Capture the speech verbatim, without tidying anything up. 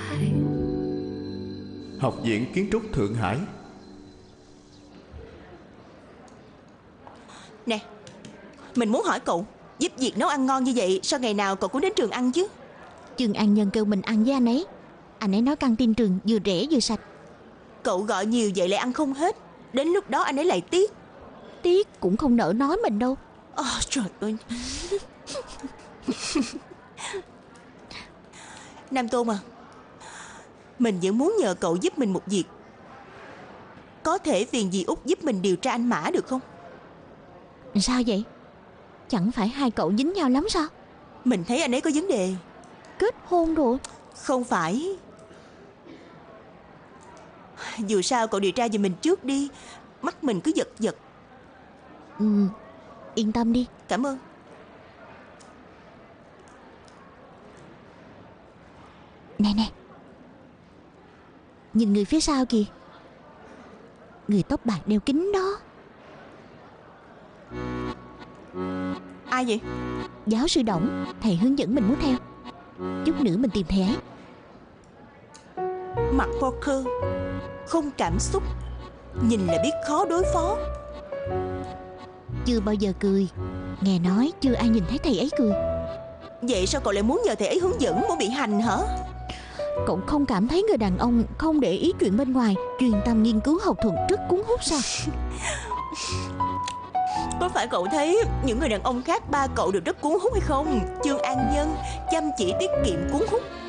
Học viện Kiến trúc Thượng Hải. Nè, mình muốn hỏi cậu, giúp việc nấu ăn ngon như vậy sao ngày nào cậu cũng đến trường ăn chứ? Trường An Nhân kêu mình ăn với anh ấy. Anh ấy nói căng tin trường vừa rẻ vừa sạch. Cậu gọi nhiều vậy lại ăn không hết, đến lúc đó anh ấy lại tiếc. Tiếc cũng không nỡ nói mình đâu. Ồ, trời ơi. Nam Tôn à, mình vẫn muốn nhờ cậu giúp mình một việc. Có thể phiền dì Út giúp mình điều tra anh Mã được không? Sao vậy? Chẳng phải hai cậu dính nhau lắm sao? Mình thấy anh ấy có vấn đề. Kết hôn rồi? Không phải. Dù sao cậu điều tra giùm mình trước đi, mắt mình cứ giật giật. Ừ, yên tâm đi. Cảm ơn. Nè nè, nhìn người phía sau kìa. Người tóc bạc đeo kính đó. Ai vậy? Giáo sư Đổng, thầy hướng dẫn mình muốn theo. Chút nữa mình tìm thầy ấy. Mặt poker, không cảm xúc, nhìn là biết khó đối phó. Chưa bao giờ cười. Nghe nói chưa ai nhìn thấy thầy ấy cười. Vậy sao cậu lại muốn nhờ thầy ấy hướng dẫn, muốn bị hành hả? Cậu không cảm thấy người đàn ông không để ý chuyện bên ngoài, chuyên tâm nghiên cứu học thuật rất cuốn hút sao? Có phải cậu thấy những người đàn ông khác ba cậu đều rất cuốn hút hay không? Chương An Nhân chăm chỉ, tiết kiệm, cuốn hút.